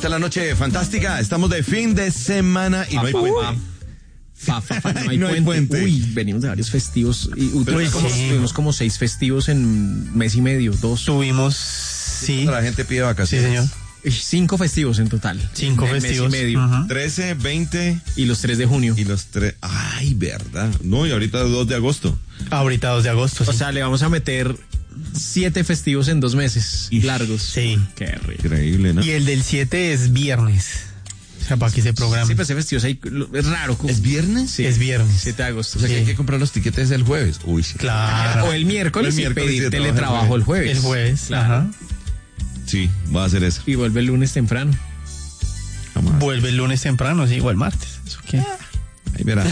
Esta es la noche fantástica. Estamos de fin de semana y no hay puente. No hay puente. Uy, venimos de varios festivos. Tuvimos como 6 festivos en mes y medio, 2. Tuvimos, sí. La gente pide vacaciones. Sí, señor. 5 festivos en total. 5 festivos. Mes y medio. 13, 20. Y los 3 de junio. Y los 3. Ay, verdad. No, y ahorita 2 de agosto. Ahorita 2 de agosto. O sea, le vamos a meter 7 festivos en 2 meses largos. Sí. Qué rico. Increíble, ¿no? Y el del 7 es viernes. O sea, para que se programe. Sí, pues ese festivo es raro. ¿Es viernes? Sí. Es viernes. 7 de agosto. O sea, Sí. que hay que comprar los tiquetes el jueves. Uy, sí. Claro. O el miércoles y pedir y teletrabajo el jueves. El jueves. Claro. Ajá. Sí, va a hacer eso. Y vuelve el lunes temprano. Jamás. Vuelve el lunes temprano, sí, o el martes. ¿Eso qué? Ahí verá.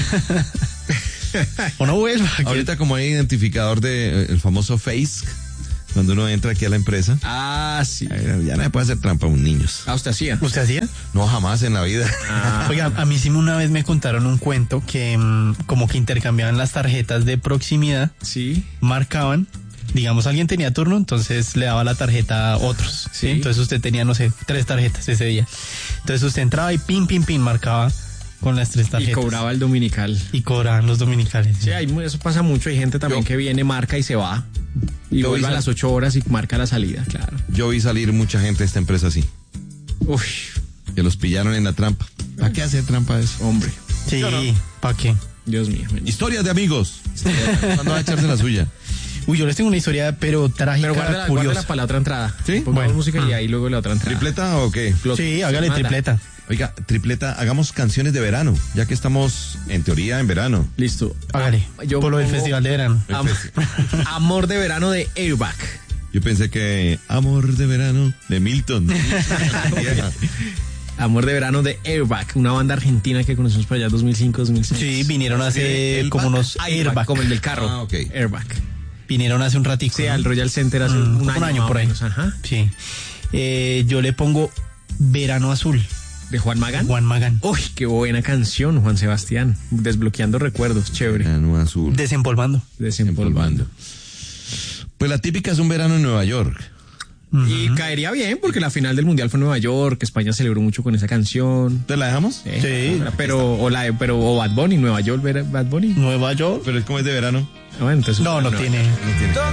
O no vuelva. Ahorita como hay identificador de el famoso Face, cuando uno entra aquí a la empresa, Ah, sí. ya no se puede hacer trampa a un niños. Ah, usted hacía. ¿Usted hacía? No, jamás en la vida. Oiga, a mí sí una vez me contaron un cuento que como que intercambiaban las tarjetas de proximidad, Sí. marcaban, digamos alguien tenía turno, entonces le daba la tarjeta a otros, ¿sí? Sí. Entonces usted tenía, no sé, 3 tarjetas ese día. Entonces usted entraba y pin, marcaba con las 3 Y tarjetas. cobraba el dominical. Y cobraban los dominicales. Sí, eso pasa mucho. Hay gente también que viene, marca y se va. Y Yo vuelve a vi las 8 horas y marca la salida, claro. Yo vi salir mucha gente de esta empresa así, Uy, que los pillaron en la trampa. ¿Para qué hacer trampa de eso? hombre. Sí, ¿no? ¿para qué? Dios mío. Historias de amigos. ¿Cuándo va a echarse la suya? Uy, yo les tengo una historia, pero trágica, Pero guárdala curiosa. para la otra entrada. ¿Sí? Pongamos Bueno. música y ahí luego la otra entrada. ¿Tripleta o qué? Sí, hágale Manda. tripleta. Oiga, tripleta, hagamos canciones de verano, ya que estamos en teoría en verano. Listo. Hágale. Yo Por lo del pongo- festival de verano. Amor de verano de Airbag. Yo pensé que Amor de verano de Milton. Amor de verano de Airbag, una banda argentina que conocimos por allá 2005-2006. Sí, vinieron hace como unos Airbag, como el del carro. Ah, ok. Airbag. Vinieron hace un ratico. Sí, ¿no? al Royal Center hace un año por ahí. más o menos, ajá. Sí. Yo le pongo Verano Azul, ¿De Juan Magán? Juan Magán. Uy, qué buena canción, Juan Sebastián. Desbloqueando recuerdos, chévere. Verano azul. Desempolvando. Desempolvando. Pues la típica es un verano en Nueva York. Y caería bien porque la final del Mundial fue en Nueva York, España celebró mucho con esa canción. ¿Te la dejamos? Sí. Pero o Bad Bunny, Nueva York, Bad Bunny. Nueva York. Pero es como es de verano. Bueno, entonces No, no tiene.